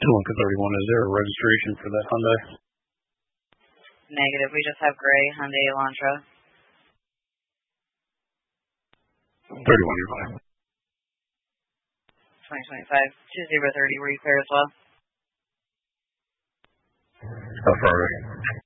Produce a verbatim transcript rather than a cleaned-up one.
Lunka thirty-one, is there a registration for that Hyundai? Negative. We just have gray Hyundai Elantra. thirty-one, you're fine. twenty twenty-five. two zero thirty, were you clear as well? Affirmative.